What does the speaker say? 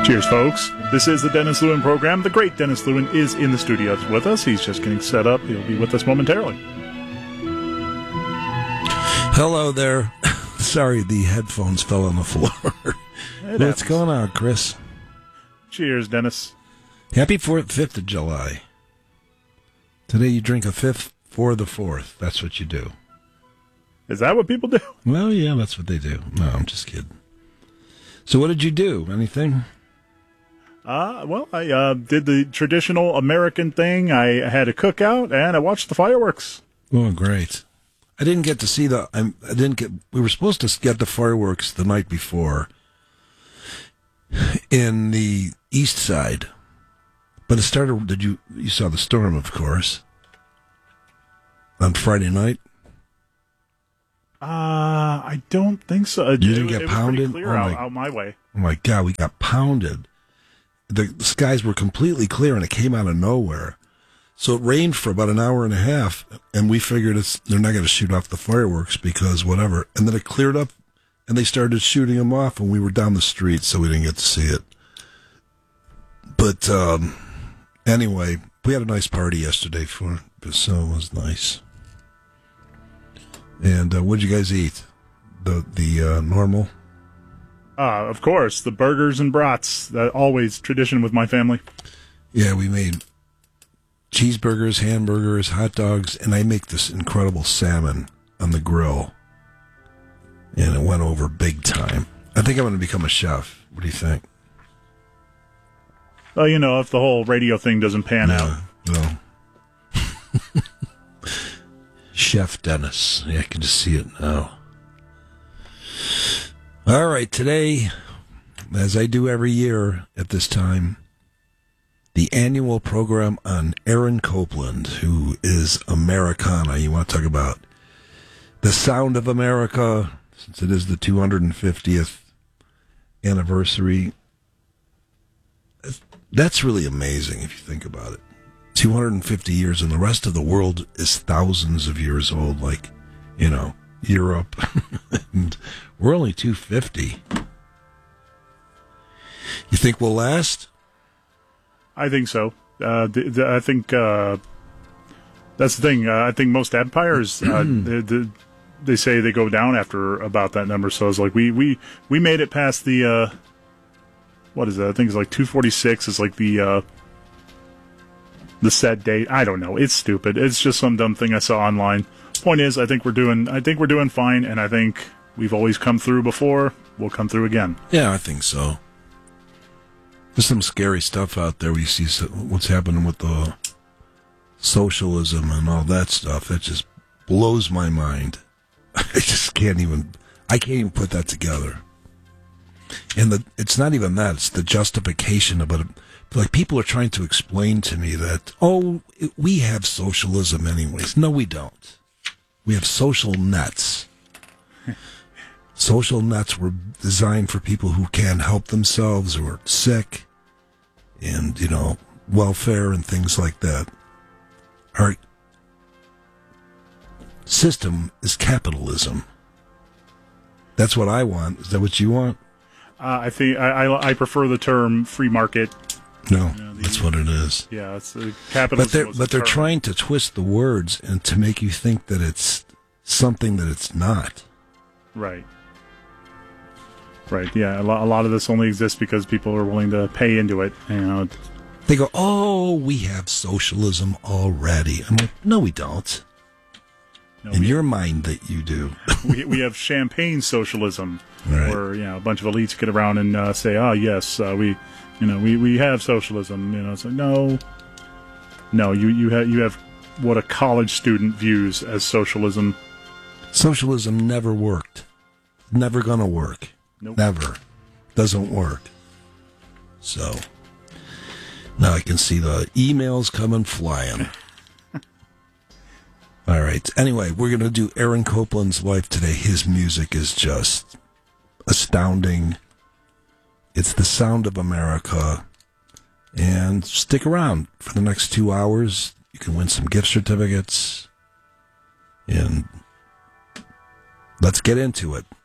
Cheers, folks. This is the Dennis Lewin program. The great Dennis Lewin is in the studio with us. He's just getting set up. He'll be with us momentarily. Hello there. Sorry, the headphones fell on the floor. What's going on, Chris? Cheers, Dennis. Happy 5th of July. Today you drink a fifth for the 4th. That's what you do. Is that what people do? Well, yeah, that's what they do. No, I'm just kidding. So what did you do? Anything? Well, I did the traditional American thing. I had a cookout, and I watched the fireworks. Oh, great. I didn't get to see we were supposed to get the fireworks the night before in the east side. But it started, you saw the storm, of course, on Friday night? I don't think so. You didn't get pounded? It was pretty clear out my way. Oh, my God, we got pounded. The skies were completely clear, and it came out of nowhere. So it rained for about an hour and a half, and we figured they're not going to shoot off the fireworks because whatever. And then it cleared up, and they started shooting them off, and we were down the street, so we didn't get to see it. But anyway, we had a nice party yesterday, so it was nice. And what did you guys eat? The normal? Of course, the burgers and brats. That always tradition with my family. Yeah, we made cheeseburgers, hamburgers, hot dogs, and I make this incredible salmon on the grill. And it went over big time. I think I'm going to become a chef. What do you think? Well, if the whole radio thing doesn't pan out. No. Chef Dennis. Yeah, I can just see it now. All right, today, as I do every year at this time, the annual program on Aaron Copland, who is Americana. You want to talk about the sound of America, since it is the 250th anniversary. That's really amazing if you think about it. 250 years, and the rest of the world is thousands of years old, like, Europe. And we're only 250. You think we'll last? I think so. I think that's the thing. I think most empires, they say they go down after about that number. So it's like we made it past the what is that? I think it's like 246 is like the set date. I don't know. It's stupid. It's just some dumb thing I saw online. Point is, I think we're doing fine, and I think we've always come through before. We'll come through again. Yeah, I think so. There's some scary stuff out there. We see what's happening with the socialism and all that stuff. It just blows my mind. I can't even put that together. And it's not even that. It's the justification of it. Like, people are trying to explain to me that, we have socialism anyways. No, we don't. We have social nets. Social nets were designed for people who can't help themselves or are sick and, welfare and things like that. Our system is capitalism. That's what I want. Is that what you want? I think I prefer the term free market. No, that's what it is. Yeah, it's capitalism. But they're trying to twist the words and to make you think that it's something that it's not. Right. Right. Yeah. A lot of this only exists because people are willing to pay into it. They go, we have socialism already. I'm like, no, we don't. No, in your mind, that you do. we have champagne socialism, right, where a bunch of elites get around and say, yes, we have socialism. It's like, no, you have what a college student views as socialism. Socialism never worked. Never gonna work. Nope. Never. Doesn't work. So now I can see the emails coming flying. All right. Anyway, we're going to do Aaron Copland's life today. His music is just astounding. It's the sound of America. And stick around for the next 2 hours. You can win some gift certificates. And let's get into it.